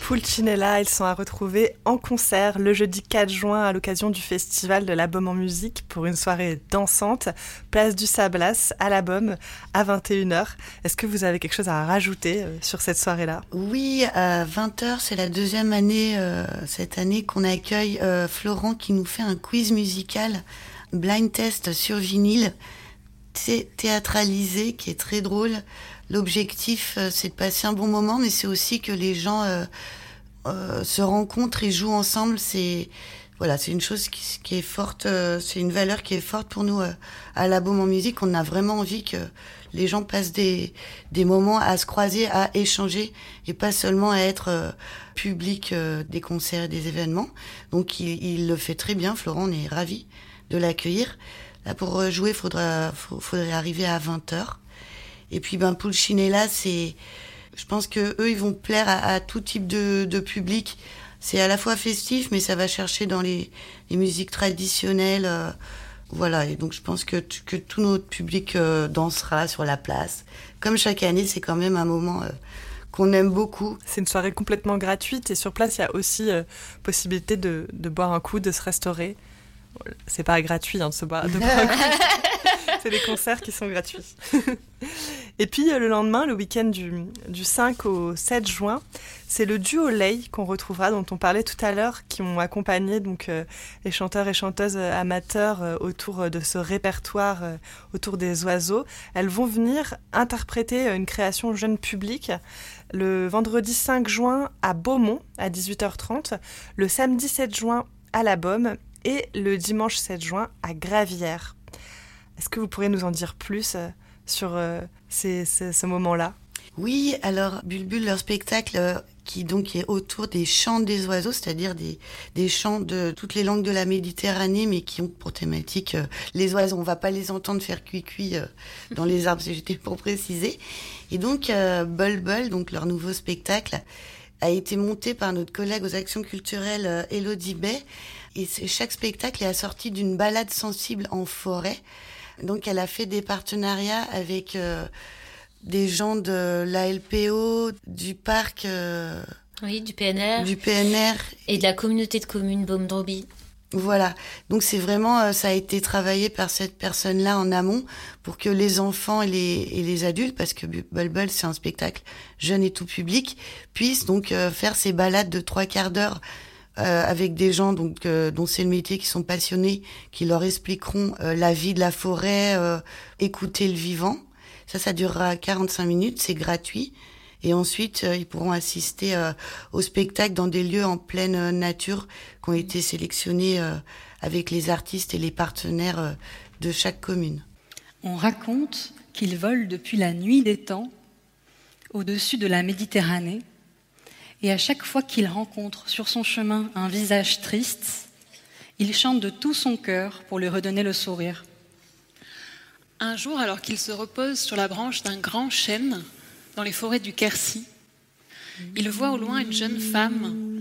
Pulcinella, ils sont à retrouver en concert le jeudi 4 juin à l'occasion du festival de l'Album en musique pour une soirée dansante, place du Sablas à l'Album à 21h. Est-ce que vous avez quelque chose à rajouter sur cette soirée-là ? Oui, à 20h, c'est la deuxième année cette année qu'on accueille Florent qui nous fait un quiz musical blind test sur vinyle théâtralisé qui est très drôle. L'objectif, c'est de passer un bon moment, mais c'est aussi que les gens se rencontrent et jouent ensemble. C'est une chose qui est forte. C'est une valeur qui est forte pour nous à la Baume en musique. On a vraiment envie que les gens passent des moments à se croiser, à échanger, et pas seulement à être public des concerts et des événements. Donc il le fait très bien. Florent, on est ravis de l'accueillir. Là, pour jouer, faudrait arriver à 20h. Et puis, Pulcinella, je pense que eux, ils vont plaire à tout type de public. C'est à la fois festif, mais ça va chercher dans les musiques traditionnelles. Voilà. Et donc, je pense que tout notre public dansera sur la place. Comme chaque année, c'est quand même un moment qu'on aime beaucoup. C'est une soirée complètement gratuite. Et sur place, il y a aussi possibilité de boire un coup, de se restaurer. C'est pas gratuit de boire un coup. C'est des concerts qui sont gratuits. Et puis le lendemain, le week-end du 5 au 7 juin, c'est le duo Lay qu'on retrouvera, dont on parlait tout à l'heure, qui ont accompagné donc les chanteurs et chanteuses amateurs autour de ce répertoire, autour des oiseaux. Elles vont venir interpréter une création jeune public le vendredi 5 juin à Beaumont à 18h30, le samedi 7 juin à la Baume et le dimanche 7 juin à Gravières. Est-ce que vous pourriez nous en dire plus sur ce moment-là ? Oui, alors Bulbul, leur spectacle qui donc est autour des chants des oiseaux, c'est-à-dire des chants de toutes les langues de la Méditerranée, mais qui ont pour thématique les oiseaux. On va pas les entendre faire cuit-cuit dans les arbres, c'était pour préciser. Et donc Bulbul, donc leur nouveau spectacle, a été monté par notre collègue aux actions culturelles Élodie Bay. Et chaque spectacle est assorti d'une balade sensible en forêt. Donc, elle a fait des partenariats avec des gens de l'ALPO, du parc... oui, du PNR. Du PNR. Et de la communauté de communes Baume-Drobie. Voilà. Donc, c'est vraiment... ça a été travaillé par cette personne-là en amont pour que les enfants et les adultes, parce que Bulbul, c'est un spectacle jeune et tout public, puissent donc faire ces balades de 3/4 d'heure avec des gens donc dont c'est le métier, qui sont passionnés, qui leur expliqueront la vie de la forêt, écouter le vivant. Ça durera 45 minutes, c'est gratuit. Et ensuite, ils pourront assister au spectacle dans des lieux en pleine nature qui ont été sélectionnés avec les artistes et les partenaires de chaque commune. On raconte qu'ils volent depuis la nuit des temps au-dessus de la Méditerranée. Et à chaque fois qu'il rencontre sur son chemin un visage triste, il chante de tout son cœur pour lui redonner le sourire. Un jour, alors qu'il se repose sur la branche d'un grand chêne dans les forêts du Quercy, il voit au loin une jeune femme